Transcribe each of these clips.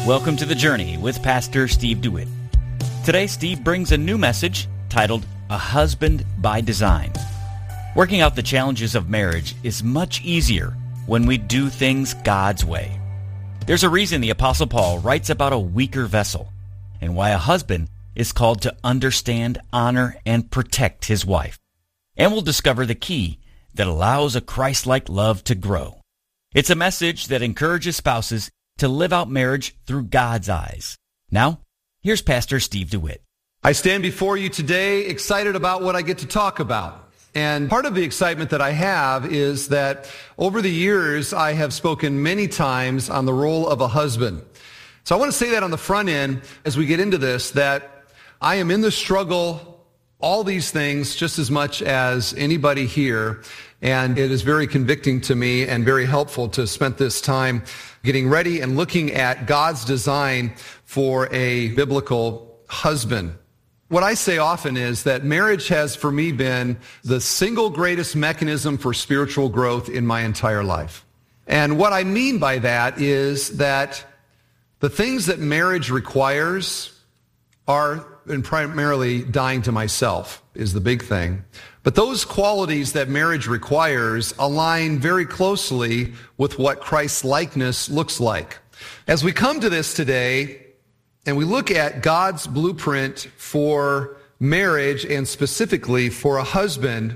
Welcome to The Journey with Pastor Steve DeWitt. Today, Steve brings a new message titled, A Husband by Design. Working out the challenges of marriage is much easier when we do things God's way. There's a reason the Apostle Paul writes about a weaker vessel and why a husband is called to understand, honor, and protect his wife. And we'll discover the key that allows a Christ-like love to grow. It's a message that encourages spouses to live out marriage through God's eyes. Now, here's Pastor Steve DeWitt. I stand before you today excited about what I get to talk about. And part of the excitement that I have is that over the years, I have spoken many times on the role of a husband. So I want to say that on the front end as we get into this, that I am in the struggle, all these things, just as much as anybody here. And it is very convicting to me and very helpful to spend this time getting ready and looking at God's design for a biblical husband. What I say often is that marriage has, for me, been the single greatest mechanism for spiritual growth in my entire life. And what I mean by that is that the things that marriage requires are, and primarily dying to myself is the big thing. But those qualities that marriage requires align very closely with what Christ's likeness looks like. As we come to this today, and we look at God's blueprint for marriage and specifically for a husband,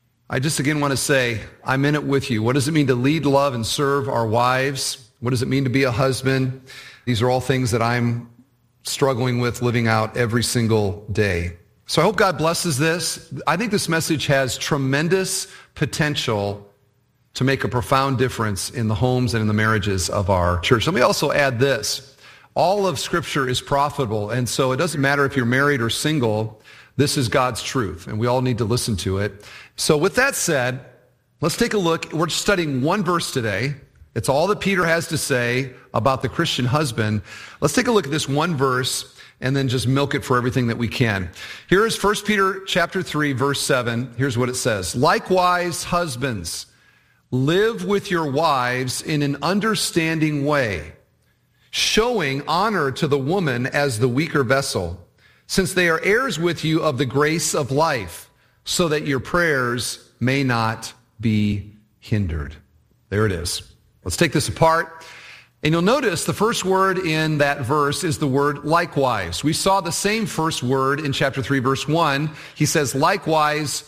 I just again want to say, I'm in it with you. What does it mean to lead, love, and serve our wives? What does it mean to be a husband? These are all things that I'm struggling with living out every single day. So I hope God blesses this. I think this message has tremendous potential to make a profound difference in the homes and in the marriages of our church. Let me also add this. All of Scripture is profitable, and so it doesn't matter if you're married or single. This is God's truth, and we all need to listen to it. So with that said, let's take a look. We're studying one verse today. It's all that Peter has to say about the Christian husband. Let's take a look at this one verse and then just milk it for everything that we can. Here is 1 Peter chapter 3, verse 7. Here's what it says. Likewise, husbands, live with your wives in an understanding way, showing honor to the woman as the weaker vessel, since they are heirs with you of the grace of life, so that your prayers may not be hindered. There it is. Let's take this apart. And you'll notice the first word in that verse is the word likewise. We saw the same first word in chapter 3, verse 1. He says, likewise,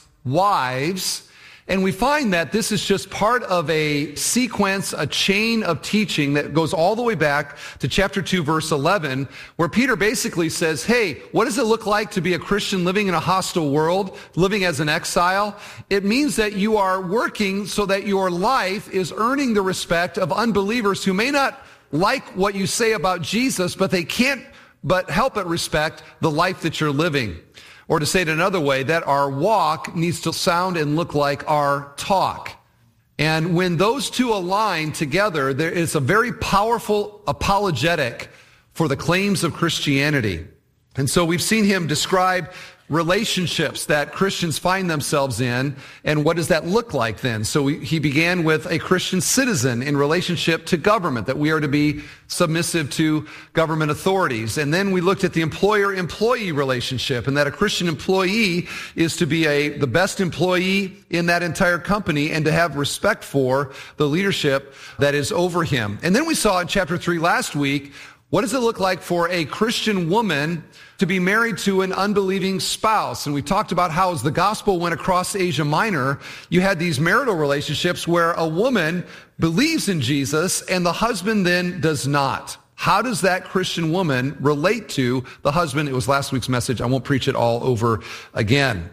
wives. And we find that this is just part of a sequence, a chain of teaching that goes all the way back to chapter 2, verse 11, where Peter basically says, hey, what does it look like to be a Christian living in a hostile world, living as an exile? It means that you are working so that your life is earning the respect of unbelievers who may not like what you say about Jesus, but they can't but help but respect the life that you're living. Or to say it another way, that our walk needs to sound and look like our talk. And when those two align together, there is a very powerful apologetic for the claims of Christianity. And so we've seen him describe relationships that Christians find themselves in, and what does that look like then? So he began with a Christian citizen in relationship to government, that we are to be submissive to government authorities. And then we looked at the employer-employee relationship, and that a Christian employee is to be the best employee in that entire company and to have respect for the leadership that is over him. And then we saw in chapter 3 last week, what does it look like for a Christian woman to be married to an unbelieving spouse? And we talked about how as the gospel went across Asia Minor, you had these marital relationships where a woman believes in Jesus and the husband then does not. How does that Christian woman relate to the husband? It was last week's message. I won't preach it all over again.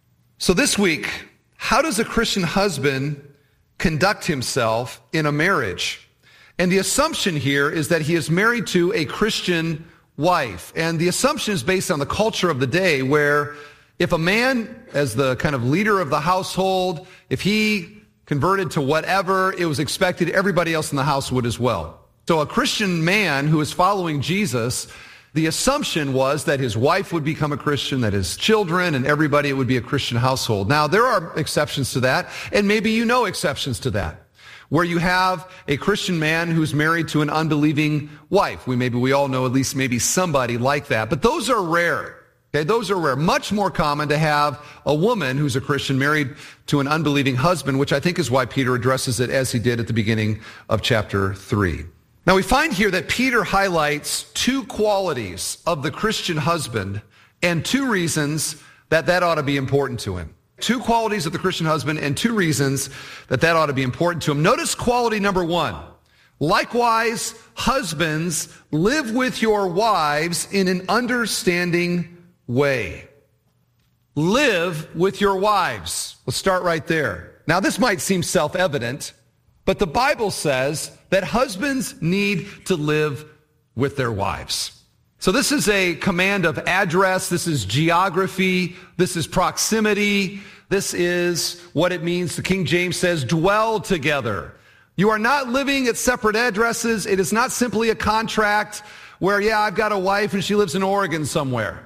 So this week, how does a Christian husband conduct himself in a marriage? And the assumption here is that he is married to a Christian wife. And the assumption is based on the culture of the day, where if a man, as the kind of leader of the household, if he converted to whatever, it was expected everybody else in the house would as well. So a Christian man who is following Jesus, the assumption was that his wife would become a Christian, that his children and everybody, it would be a Christian household. Now, there are exceptions to that, and maybe you know exceptions to that. where you have a Christian man who's married to an unbelieving wife. We all know at least maybe somebody like that. But those are rare. Okay, those are rare. Much more common to have a woman who's a Christian married to an unbelieving husband, which I think is why Peter addresses it as he did at the beginning of chapter 3. Now we find here that Peter highlights two qualities of the Christian husband and two reasons that ought to be important to him. Two qualities of the Christian husband and two reasons that ought to be important to him. Notice quality number one. Likewise, husbands, live with your wives in an understanding way. Live with your wives. Let's start right there. Now, this might seem self-evident, but the Bible says that husbands need to live with their wives. So this is a command of address. This is geography. This is proximity. This is what it means. The King James says, dwell together. You are not living at separate addresses. It is not simply a contract where, I've got a wife and she lives in Oregon somewhere.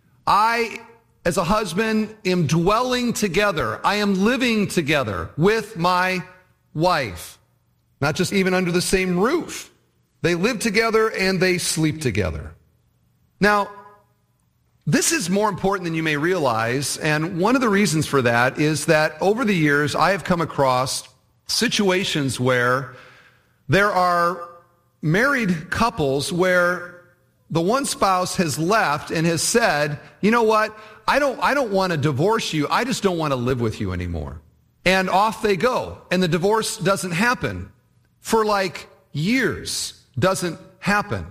I, as a husband, am dwelling together. I am living together with my wife. Not just even under the same roof. They live together and they sleep together. Now, this is more important than you may realize, and one of the reasons for that is that over the years I have come across situations where there are married couples where the one spouse has left and has said, you know what, I don't want to divorce you, I just don't want to live with you anymore. And off they go, and the divorce doesn't happen for like years, doesn't happen.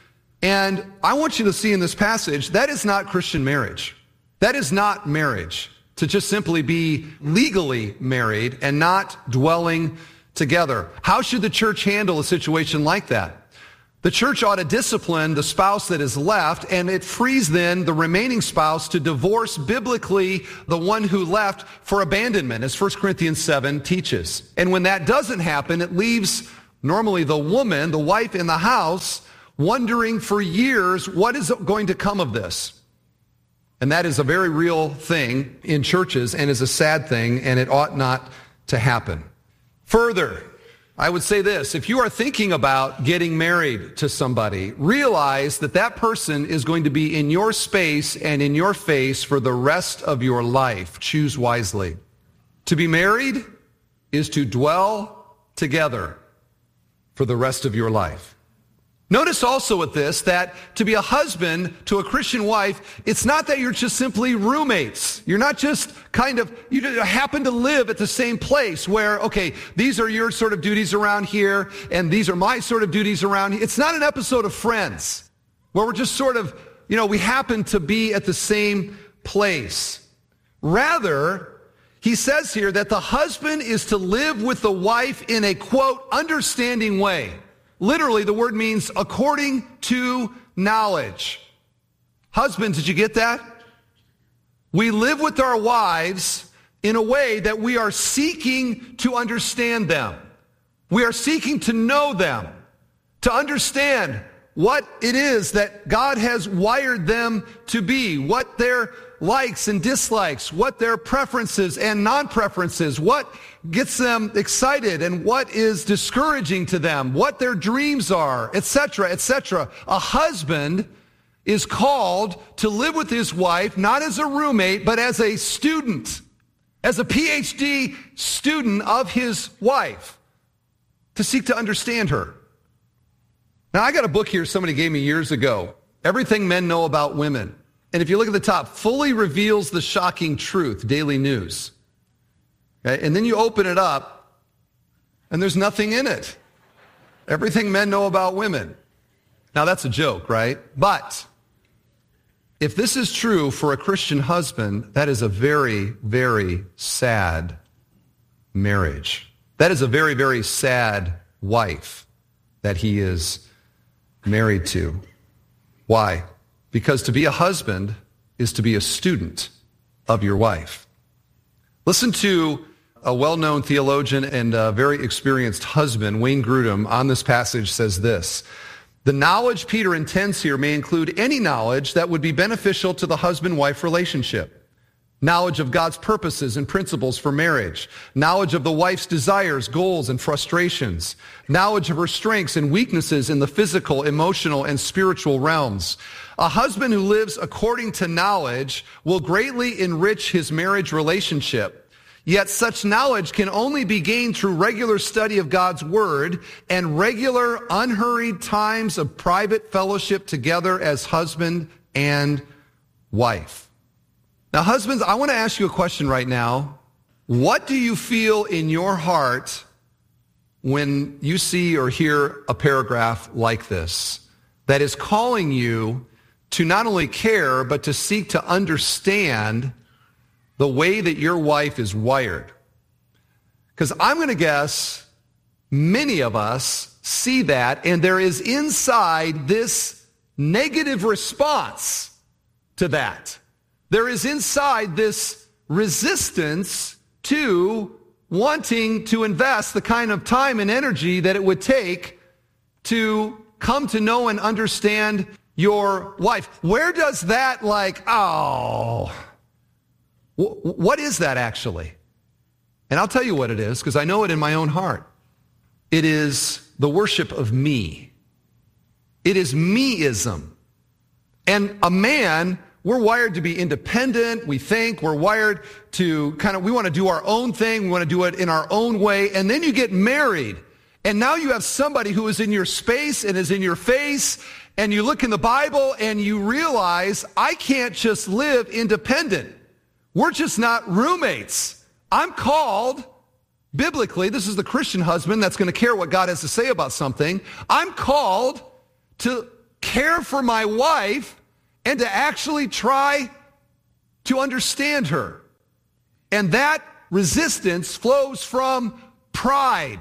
And I want you to see in this passage, that is not Christian marriage. That is not marriage, to just simply be legally married and not dwelling together. How should the church handle a situation like that? The church ought to discipline the spouse that is left, and it frees then the remaining spouse to divorce biblically the one who left for abandonment, as 1 Corinthians 7 teaches. And when that doesn't happen, it leaves normally the woman, the wife in the house, wondering for years, what is going to come of this? And that is a very real thing in churches and is a sad thing, and it ought not to happen. Further, I would say this, if you are thinking about getting married to somebody, realize that that person is going to be in your space and in your face for the rest of your life. Choose wisely. To be married is to dwell together for the rest of your life. Notice also with this that to be a husband to a Christian wife, it's not that you're just simply roommates. You're not just you happen to live at the same place where, okay, these are your sort of duties around here and these are my sort of duties around here. It's not an episode of Friends where we're just sort of, we happen to be at the same place. Rather, he says here that the husband is to live with the wife in a, quote, understanding way. Literally, the word means according to knowledge. Husbands, did you get that? We live with our wives in a way that we are seeking to understand them. We are seeking to know them, to understand what it is that God has wired them to be, what their likes and dislikes, what their preferences and non-preferences, what gets them excited and what is discouraging to them, what their dreams are, etc., etc. A husband is called to live with his wife, not as a roommate, but as a student, as a PhD student of his wife, to seek to understand her. Now, I got a book here somebody gave me years ago, Everything Men Know About Women. And if you look at the top, fully reveals the shocking truth, Daily News. Okay? And then you open it up, and there's nothing in it. Everything men know about women. Now, that's a joke, right? But if this is true for a Christian husband, that is a very, very sad marriage. That is a very, very sad wife that he is married to. Why? Because to be a husband is to be a student of your wife. Listen to a well-known theologian and a very experienced husband, Wayne Grudem, on this passage says this: the knowledge Peter intends here may include any knowledge that would be beneficial to the husband-wife relationship. knowledge of God's purposes and principles for marriage, knowledge of the wife's desires, goals, and frustrations, knowledge of her strengths and weaknesses in the physical, emotional, and spiritual realms. A husband who lives according to knowledge will greatly enrich his marriage relationship. Yet such knowledge can only be gained through regular study of God's word and regular, unhurried times of private fellowship together as husband and wife. Now, husbands, I want to ask you a question right now. What do you feel in your heart when you see or hear a paragraph like this that is calling you to not only care, but to seek to understand the way that your wife is wired? Because I'm going to guess many of us see that, and there is inside this negative response to that. There is inside this resistance to wanting to invest the kind of time and energy that it would take to come to know and understand your wife. Where does that what is that actually? And I'll tell you what it is, because I know it in my own heart. It is the worship of me. It is meism. And a man, we're wired to be independent. We think we're wired to we want to do our own thing. We want to do it in our own way. And then you get married. And now you have somebody who is in your space and is in your face. And you look in the Bible and you realize, I can't just live independent. We're just not roommates. I'm called, biblically, this is the Christian husband that's going to care what God has to say about something. I'm called to care for my wife and to actually try to understand her. And that resistance flows from pride.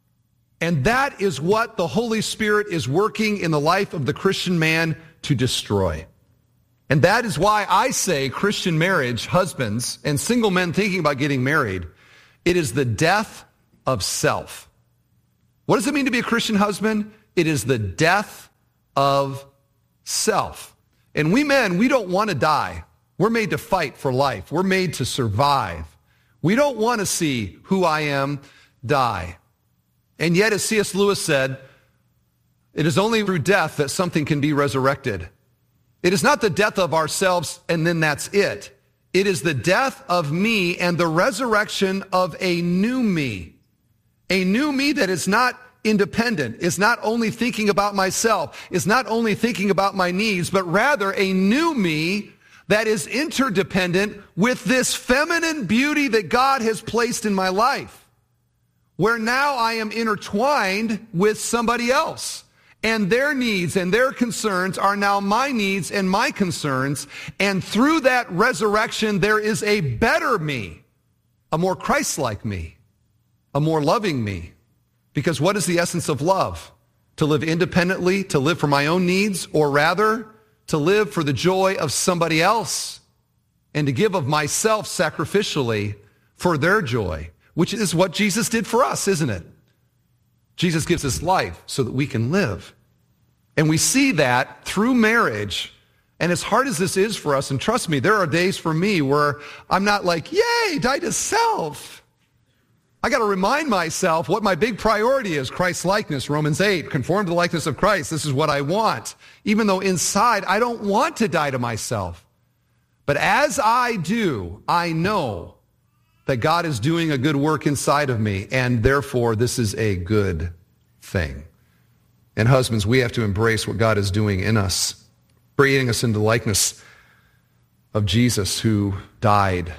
And that is what the Holy Spirit is working in the life of the Christian man to destroy. And that is why I say Christian marriage, husbands, and single men thinking about getting married, it is the death of self. What does it mean to be a Christian husband? It is the death of self. And we men, we don't want to die. We're made to fight for life. We're made to survive. We don't want to see who I am die. And yet, as C.S. Lewis said, it is only through death that something can be resurrected. It is not the death of ourselves and then that's it. It is the death of me and the resurrection of a new me. A new me that is not independent, is not only thinking about myself, is not only thinking about my needs, but rather a new me that is interdependent with this feminine beauty that God has placed in my life, where now I am intertwined with somebody else. And their needs and their concerns are now my needs and my concerns. And through that resurrection, there is a better me, a more Christ-like me, a more loving me. Because what is the essence of love? To live independently, to live for my own needs, or rather, to live for the joy of somebody else and to give of myself sacrificially for their joy, which is what Jesus did for us, isn't it? Jesus gives us life so that we can live. And we see that through marriage. And as hard as this is for us, and trust me, there are days for me where I'm not like, yay, die to self. I got to remind myself what my big priority is, Christ's likeness, Romans 8, conform to the likeness of Christ. This is what I want. Even though inside I don't want to die to myself. But as I do, I know that God is doing a good work inside of me, and therefore this is a good thing. And husbands, we have to embrace what God is doing in us, creating us into the likeness of Jesus who died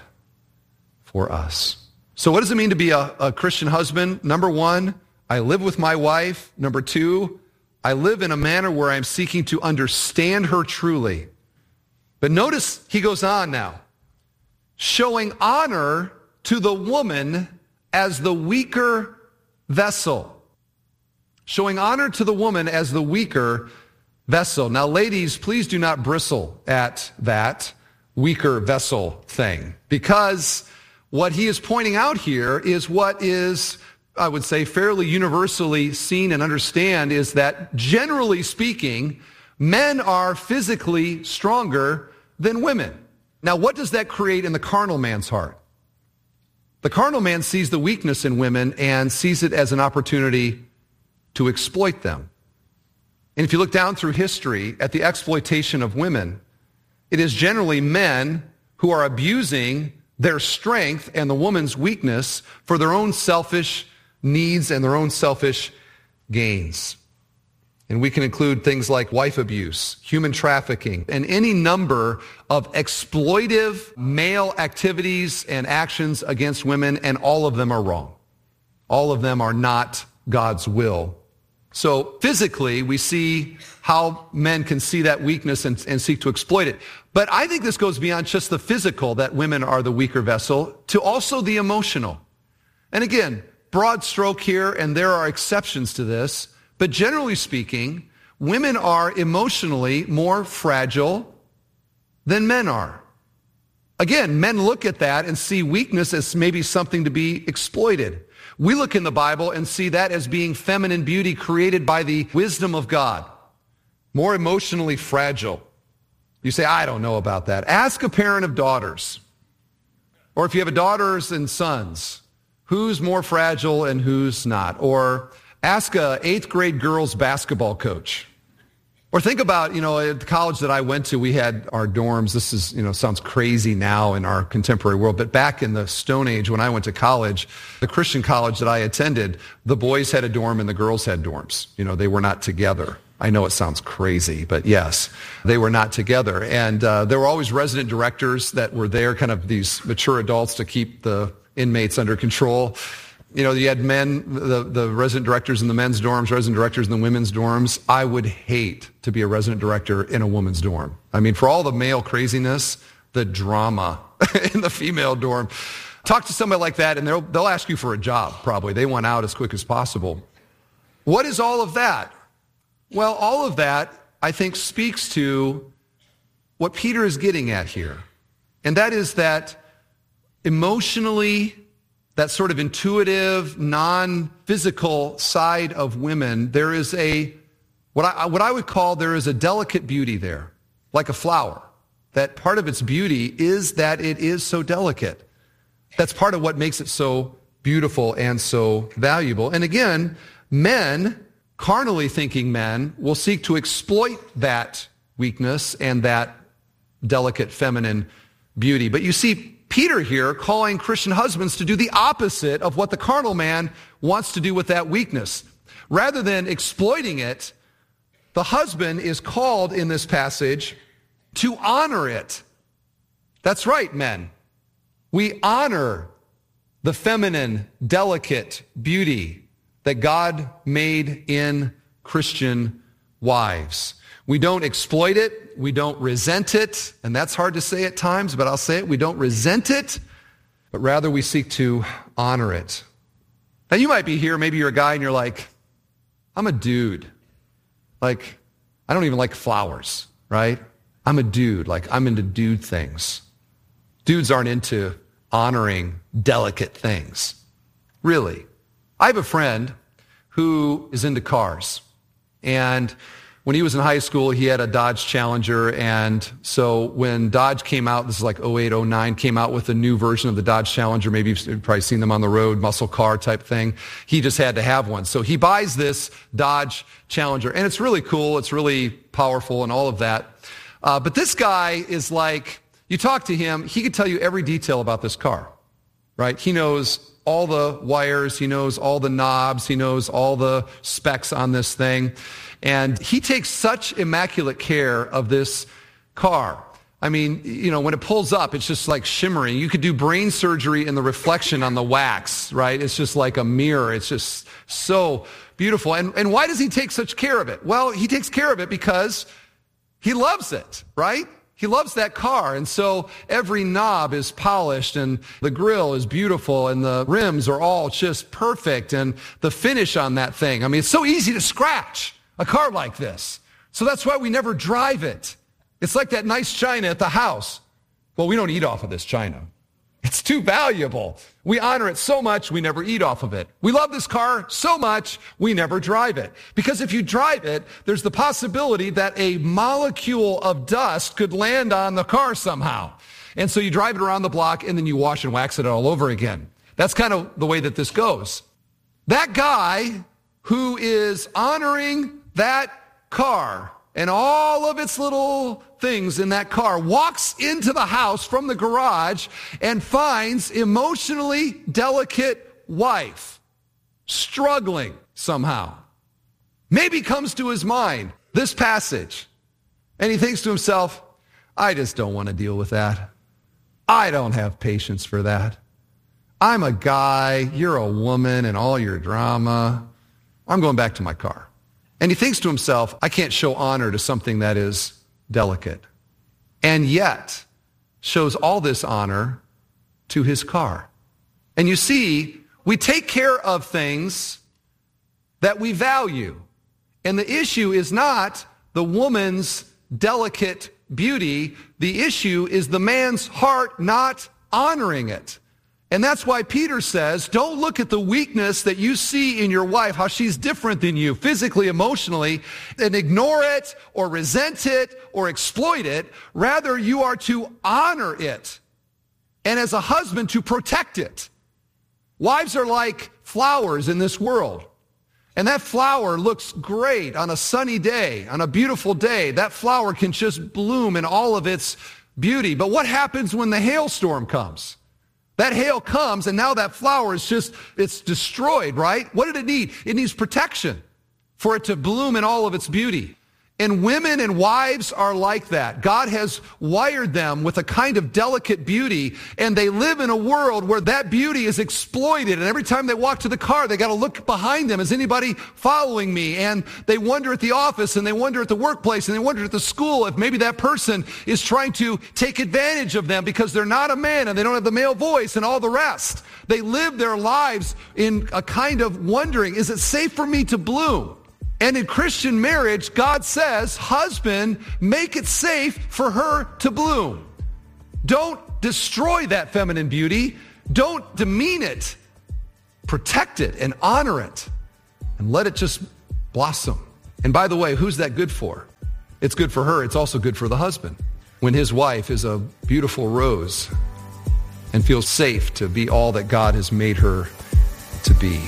for us. So what does it mean to be a Christian husband? Number one, I live with my wife. Number two, I live in a manner where I'm seeking to understand her truly. But notice he goes on now, showing honor to the woman as the weaker vessel. Showing honor to the woman as the weaker vessel. Now, ladies, please do not bristle at that weaker vessel thing, because what he is pointing out here is what is, I would say, fairly universally seen and understand, is that generally speaking, men are physically stronger than women. Now, what does that create in the carnal man's heart? The carnal man sees the weakness in women and sees it as an opportunity to exploit them. And if you look down through history at the exploitation of women, it is generally men who are abusing their strength and the woman's weakness for their own selfish needs and their own selfish gains. And we can include things like wife abuse, human trafficking, and any number of exploitive male activities and actions against women, and all of them are wrong. All of them are not God's will. So physically, we see how men can see that weakness and seek to exploit it. But I think this goes beyond just the physical, that women are the weaker vessel, to also the emotional. And again, broad stroke here, and there are exceptions to this, but generally speaking, women are emotionally more fragile than men are. Again, men look at that and see weakness as maybe something to be exploited. We look in the Bible and see that as being feminine beauty created by the wisdom of God, more emotionally fragile. You say, I don't know about that. Ask a parent of daughters, or if you have daughters and sons, who's more fragile and who's not? Or ask a 8th grade girls basketball coach. Or think about, at the college that I went to, we had our dorms. This is, sounds crazy now in our contemporary world, but back in the Stone Age when I went to college, the Christian college that I attended, the boys had a dorm and the girls had dorms. They were not together. I know it sounds crazy, but yes, they were not together. And there were always resident directors that were there, kind of these mature adults to keep the inmates under control. You had men, the resident directors in the men's dorms, resident directors in the women's dorms. I would hate to be a resident director in a woman's dorm. I mean, for all the male craziness, the drama in the female dorm. Talk to somebody like that and they'll ask you for a job, probably. They want out as quick as possible. What is all of that? Well, all of that, I think, speaks to what Peter is getting at here. And that is that emotionally, that sort of intuitive, non-physical side of women, there is what I would call, there is a delicate beauty there, like a flower. That part of its beauty is that it is so delicate. That's part of what makes it so beautiful and so valuable. And again, men, carnally thinking men, will seek to exploit that weakness and that delicate feminine beauty. But you see Peter here calling Christian husbands to do the opposite of what the carnal man wants to do with that weakness. Rather than exploiting it, the husband is called in this passage to honor it. That's right, men. We honor the feminine, delicate beauty that God made in Christian wives. We don't exploit it. We don't resent it. And that's hard to say at times, but I'll say it. We don't resent it, but rather we seek to honor it. Now you might be here, maybe you're a guy and you're like, I'm a dude. Like, I don't even like flowers, right? I'm a dude. Like, I'm into dude things. Dudes aren't into honoring delicate things. Really. I have a friend who is into cars. And when he was in high school, he had a Dodge Challenger, and so when Dodge came out, this is like 08, 09, came out with a new version of the Dodge Challenger, maybe you've probably seen them on the road, muscle car type thing, he just had to have one. So he buys this Dodge Challenger, and it's really cool, it's really powerful and all of that. But this guy is like, you talk to him, he could tell you every detail about this car, right? He knows all the wires, he knows all the knobs, he knows all the specs on this thing. And he takes such immaculate care of this car. I mean, when it pulls up, it's just like shimmering. You could do brain surgery in the reflection on the wax, right? It's just like a mirror. It's just so beautiful. And why does he take such care of it? Well, he takes care of it because he loves it, right? He loves that car. And so every knob is polished and the grill is beautiful and the rims are all just perfect and the finish on that thing. I mean, it's so easy to scratch a car like this. So that's why we never drive it. It's like that nice china at the house. Well, we don't eat off of this china. It's too valuable. We honor it so much, we never eat off of it. We love this car so much, we never drive it. Because if you drive it, there's the possibility that a molecule of dust could land on the car somehow. And so you drive it around the block and then you wash and wax it all over again. That's kind of the way that this goes. That guy who is honoring that car and all of its little things in that car walks into the house from the garage and finds emotionally delicate wife struggling somehow. Maybe comes to his mind this passage and he thinks to himself, I just don't want to deal with that. I don't have patience for that. I'm a guy, you're a woman, and all your drama. I'm going back to my car. And he thinks to himself, I can't show honor to something that is delicate. And yet shows all this honor to his car. And you see, we take care of things that we value. And the issue is not the woman's delicate beauty. The issue is the man's heart not honoring it. And that's why Peter says, don't look at the weakness that you see in your wife, how she's different than you physically, emotionally, and ignore it or resent it or exploit it. Rather, you are to honor it. And as a husband, to protect it. Wives are like flowers in this world. And that flower looks great on a sunny day, on a beautiful day. That flower can just bloom in all of its beauty. But what happens when the hailstorm comes? That hail comes, and now that flower is it's destroyed, right? What did it need? It needs protection for it to bloom in all of its beauty. And women and wives are like that. God has wired them with a kind of delicate beauty, and they live in a world where that beauty is exploited. And every time they walk to the car, they got to look behind them. Is anybody following me? And they wonder at the office, and they wonder at the workplace, and they wonder at the school if maybe that person is trying to take advantage of them because they're not a man and they don't have the male voice and all the rest. They live their lives in a kind of wondering, is it safe for me to bloom? And in Christian marriage, God says, husband, make it safe for her to bloom. Don't destroy that feminine beauty. Don't demean it. Protect it and honor it. And let it just blossom. And by the way, who's that good for? It's good for her. It's also good for the husband. When his wife is a beautiful rose and feels safe to be all that God has made her to be.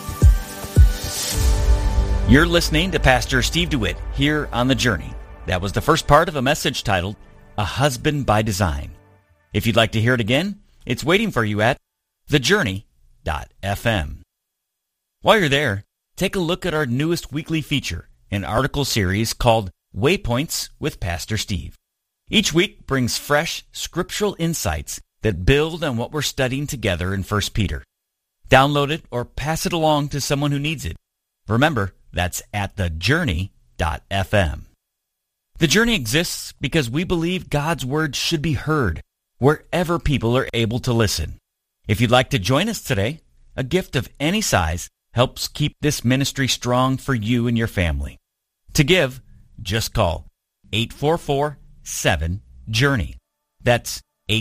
You're listening to Pastor Steve DeWitt here on The Journey. That was the first part of a message titled, A Husband by Design. If you'd like to hear it again, it's waiting for you at thejourney.fm. While you're there, take a look at our newest weekly feature, an article series called Waypoints with Pastor Steve. Each week brings fresh scriptural insights that build on what we're studying together in 1 Peter. Download it or pass it along to someone who needs it. Remember, that's at thejourney.fm. The Journey exists because we believe God's Word should be heard wherever people are able to listen. If you'd like to join us today, a gift of any size helps keep this ministry strong for you and your family. To give, just call 844-7-JOURNEY. That's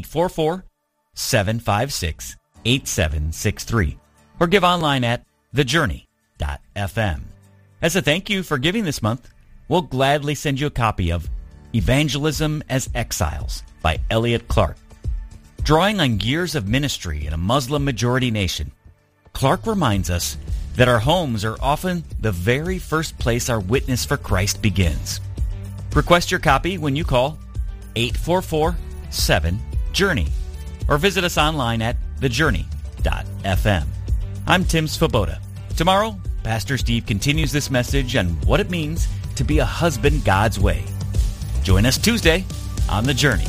844-756-8763. Or give online at thejourney.fm. As a thank you for giving this month, we'll gladly send you a copy of Evangelism as Exiles by Elliot Clark. Drawing on years of ministry in a Muslim-majority nation, Clark reminds us that our homes are often the very first place our witness for Christ begins. Request your copy when you call 844-7-JOURNEY or visit us online at thejourney.fm. I'm Tim Svoboda. Tomorrow, Pastor Steve continues this message on what it means to be a husband God's way. Join us Tuesday on The Journey.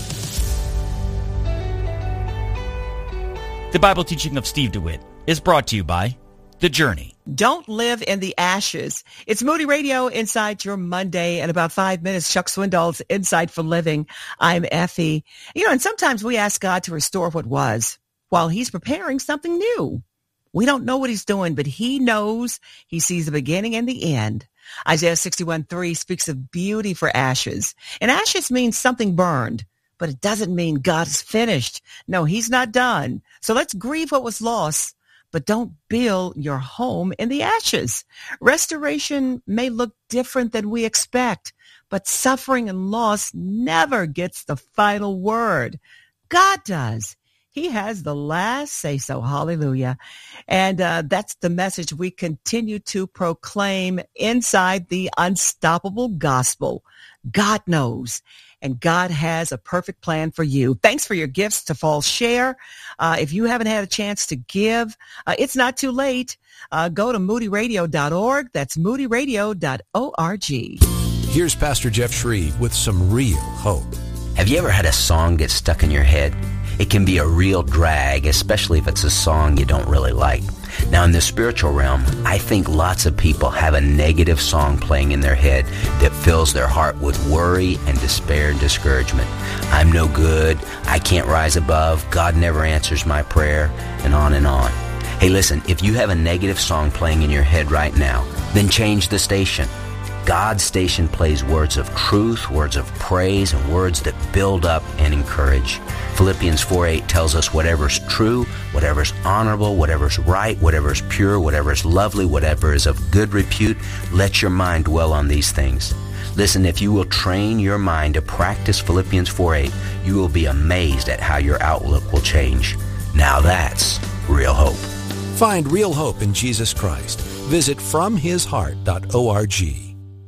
The Bible teaching of Steve DeWitt is brought to you by The Journey. Don't live in the ashes. It's Moody Radio inside your Monday. In about 5 minutes, Chuck Swindoll's Insight for Living. I'm Effie. And sometimes we ask God to restore what was while he's preparing something new. We don't know what he's doing, but he knows. He sees the beginning and the end. Isaiah 61:3 speaks of beauty for ashes. And ashes means something burned, but it doesn't mean God is finished. No, he's not done. So let's grieve what was lost, but don't build your home in the ashes. Restoration may look different than we expect, but suffering and loss never gets the final word. God does. He has the last say-so. Hallelujah. And that's the message we continue to proclaim inside the Unstoppable Gospel. God knows, and God has a perfect plan for you. Thanks for your gifts to Fall Share. If you haven't had a chance to give, it's not too late. Go to moodyradio.org. That's moodyradio.org. Here's Pastor Jeff Shreve with some real hope. Have you ever had a song get stuck in your head? It can be a real drag, especially if it's a song you don't really like. Now, in the spiritual realm, I think lots of people have a negative song playing in their head that fills their heart with worry and despair and discouragement. I'm no good. I can't rise above. God never answers my prayer, and on and on. Hey, listen, if you have a negative song playing in your head right now, then change the station. God's station plays words of truth, words of praise, and words that build up and encourage. Philippians 4:8 tells us whatever's true, whatever's honorable, whatever's right, whatever's pure, whatever's lovely, whatever is of good repute, let your mind dwell on these things. Listen, if you will train your mind to practice Philippians 4:8, you will be amazed at how your outlook will change. Now that's real hope. Find real hope in Jesus Christ. Visit FromHisHeart.org.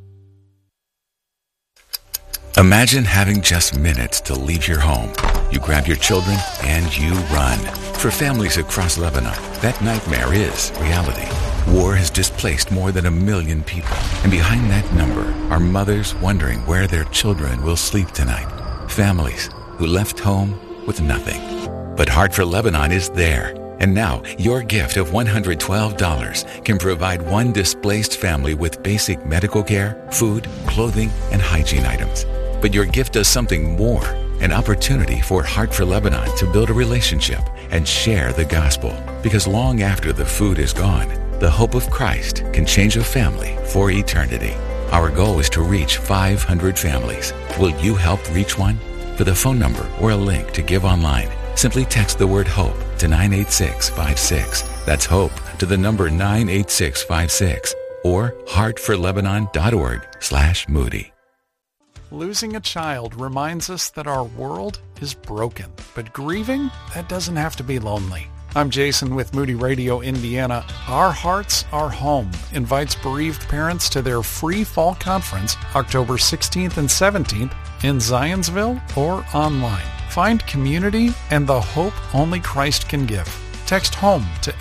Imagine having just minutes to leave your home. You grab your children and you run. For families across Lebanon, that nightmare is reality. War has displaced more than 1 million people. And behind that number are mothers wondering where their children will sleep tonight. Families who left home with nothing. But Heart for Lebanon is there. And now, your gift of $112 can provide one displaced family with basic medical care, food, clothing, and hygiene items. But your gift does something more, an opportunity for Heart for Lebanon to build a relationship and share the gospel. Because long after the food is gone, the hope of Christ can change a family for eternity. Our goal is to reach 500 families. Will you help reach one? For the phone number or a link to give online, simply text the word HOPE to 98656. That's HOPE to the number 98656 or heartforlebanon.org/Moody. Losing a child reminds us that our world is broken, but grieving, that doesn't have to be lonely. I'm Jason with Moody Radio Indiana. Our Hearts, Our Home invites bereaved parents to their free fall conference October 16th and 17th in Zionsville or online. Find community and the hope only Christ can give. Text HOME to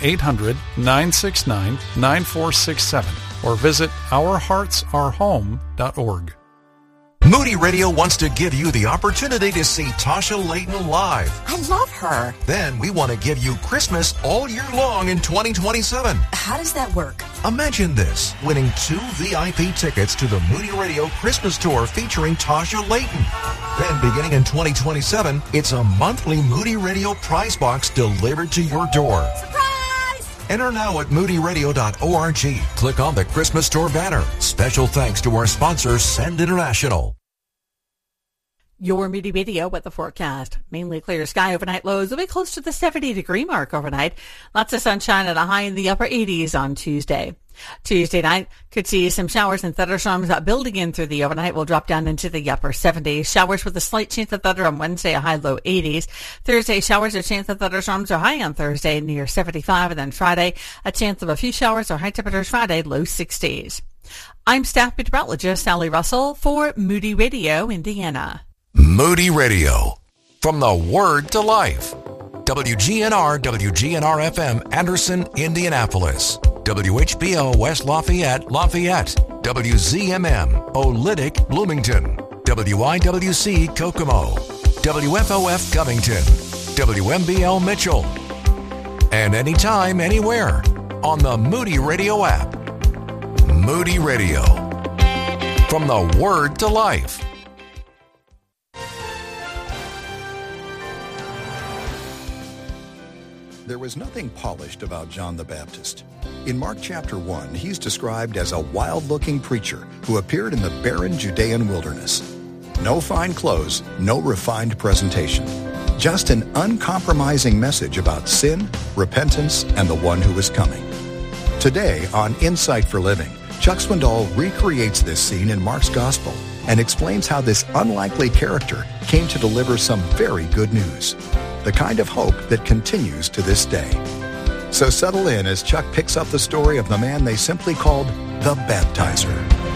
800-969-9467 or visit ourheartsourhome.org. Moody Radio wants to give you the opportunity to see Tasha Layton live. I love her. Then we want to give you Christmas all year long in 2027. How does that work? Imagine this, winning 2 VIP tickets to the Moody Radio Christmas Tour featuring Tasha Layton. Then beginning in 2027, it's a monthly Moody Radio prize box delivered to your door. Surprise! Enter now at moodyradio.org. Click on the Christmas Tour banner. Special thanks to our sponsor, Send International. Your Moody Radio weather forecast. Mainly clear sky overnight. Lows will be close to the 70-degree mark overnight. Lots of sunshine and a high in the upper 80s on Tuesday. Tuesday night could see some showers and thunderstorms building in through the overnight. Will drop down into the upper 70s. Showers with a slight chance of thunder on Wednesday, a high low 80s. Thursday, showers or chance of thunderstorms are high on Thursday near 75. And then Friday, a chance of a few showers or high temperatures Friday, low 60s. I'm staff meteorologist Sally Russell for Moody Radio Indiana. Moody Radio, from the Word to Life. WGNR, WGNR-FM, Anderson, Indianapolis. WHBO, West Lafayette, WZMM, Olynyk, Bloomington. WIWC, Kokomo. WFOF, Covington. WMBL, Mitchell. And anytime, anywhere, on the Moody Radio app. Moody Radio, from the Word to Life. There was nothing polished about John the Baptist. In Mark chapter 1, he's described as a wild-looking preacher who appeared in the barren Judean wilderness. No fine clothes, no refined presentation. Just an uncompromising message about sin, repentance, and the one who is coming. Today on Insight for Living, Chuck Swindoll recreates this scene in Mark's Gospel and explains how this unlikely character came to deliver some very good news, the kind of hope that continues to this day. So settle in as Chuck picks up the story of the man they simply called the Baptizer.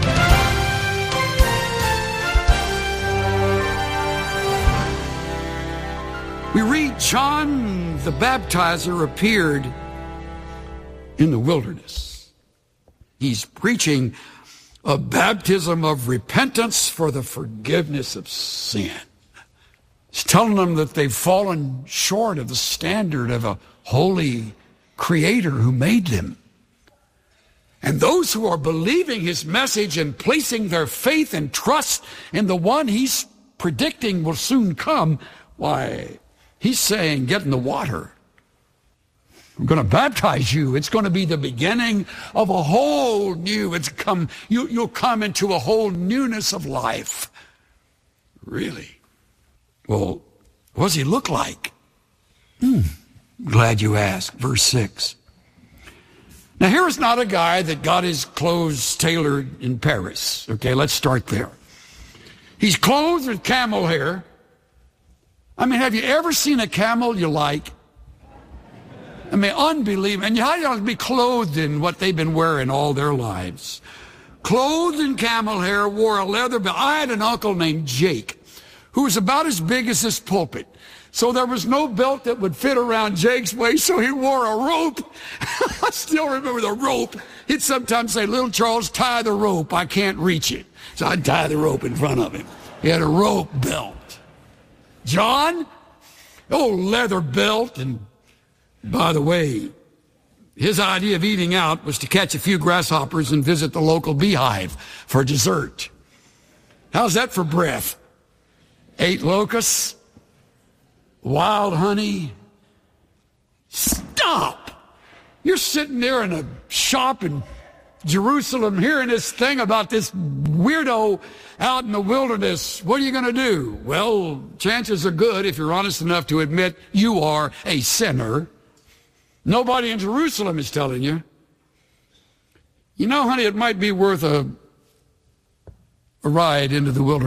We read John the Baptizer appeared in the wilderness. He's preaching a baptism of repentance for the forgiveness of sin. He's telling them that they've fallen short of the standard of a holy Creator who made them. And those who are believing his message and placing their faith and trust in the one he's predicting will soon come, why, he's saying, get in the water. I'm going to baptize you. It's going to be the beginning of a whole new, you'll come into a whole newness of life. Really? Well, what does he look like? Glad you asked. Verse 6. Now, here is not a guy that got his clothes tailored in Paris. Okay, let's start there. He's clothed with camel hair. I mean, have you ever seen a camel you like? I mean, unbelievable. And how do you be clothed in what they've been wearing all their lives? Clothed in camel hair, wore a leather belt. I had an uncle named Jake who was about as big as this pulpit. So there was no belt that would fit around Jake's waist, so he wore a rope. I still remember the rope. He'd sometimes say, little Charles, tie the rope. I can't reach it. So I'd tie the rope in front of him. He had a rope belt. John, old leather belt. And by the way, his idea of eating out was to catch a few grasshoppers and visit the local beehive for dessert. How's that for breath? 8 locusts, wild honey. Stop! You're sitting there in a shop in Jerusalem hearing this thing about this weirdo out in the wilderness. What are you going to do? Well, chances are good, if you're honest enough to admit you are a sinner. Nobody in Jerusalem is telling you. You know, honey, it might be worth a ride into the wilderness.